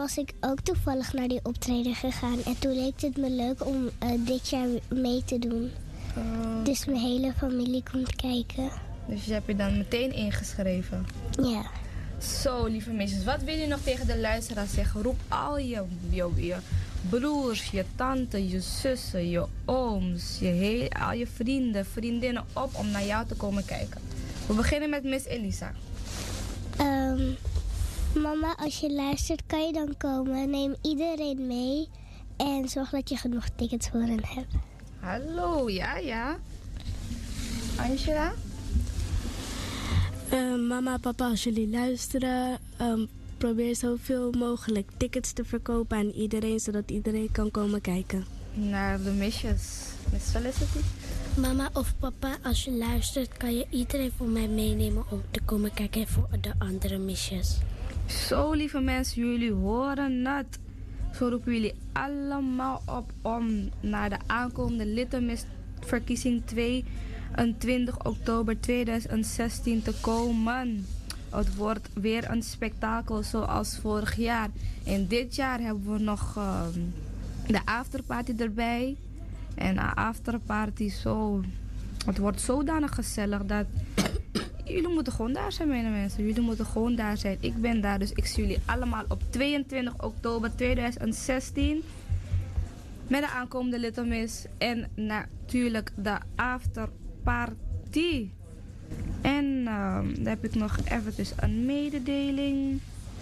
was ik ook toevallig naar die optreden gegaan. En toen leek het me leuk om dit jaar mee te doen. Dus mijn hele familie komt kijken. Dus je hebt je dan meteen ingeschreven? Ja. Zo, lieve meisjes. Wat wil je nog tegen de luisteraars zeggen? Roep al je broers, je tante, je zussen, je ooms, al je vrienden, vriendinnen op om naar jou te komen kijken. We beginnen met Miss Elisa. Mama, als je luistert, kan je dan komen? Neem iedereen mee en zorg dat je genoeg tickets voor hen hebt. Hallo, ja. Angela? Mama, papa, als jullie luisteren, probeer zoveel mogelijk tickets te verkopen aan iedereen, zodat iedereen kan komen kijken. Naar de misjes. Miss Felicity? Mama of papa, als je luistert, kan je iedereen voor mij meenemen om te komen kijken voor de andere misjes. Zo, lieve mensen, jullie horen het. Zo roepen jullie allemaal op om naar de aankomende Littemis-verkiezing 22 oktober 2016 te komen. Het wordt weer een spektakel zoals vorig jaar. En dit jaar hebben we nog de afterparty erbij. En de afterparty het wordt zodanig gezellig dat jullie moeten gewoon daar zijn, mijn mensen. Jullie moeten gewoon daar zijn. Ik ben daar, dus ik zie jullie allemaal op 22 oktober 2016. Met de aankomende Littemis. En natuurlijk de afterparty. En dan heb ik nog eventjes een mededeling.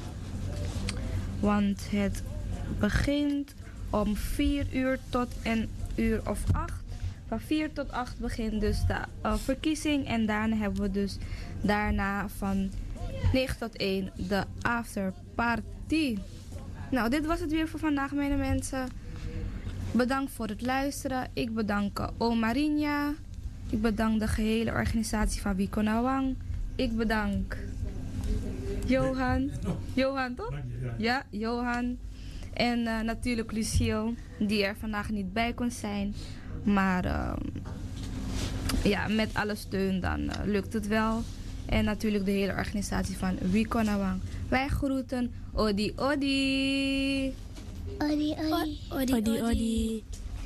Want het begint om 4 uur tot een uur of 8. Van 4 tot 8 begint dus de verkiezing. En daarna hebben we dus van 9 tot 1 de afterparty. Nou, dit was het weer voor vandaag, mijn mensen. Bedankt voor het luisteren. Ik bedank Oma Rinja. Ik bedank de gehele organisatie van Wikonawang. Ik bedank Johan. Johan, toch? Ja, Johan. En natuurlijk Luciel, die er vandaag niet bij kon zijn. Maar met alle steun dan lukt het wel. En natuurlijk de hele organisatie van Wikonawang. Wij groeten Odi Odi. Odi Odi. Odi Odi.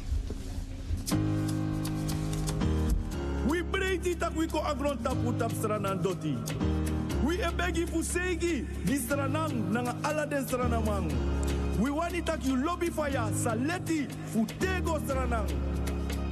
We breed tak we ko agron tapu tap stranan doti. We e begi fu segi di stranang nanga ala den stranamang. We want tak you lobby fire saleti fu tego stranang.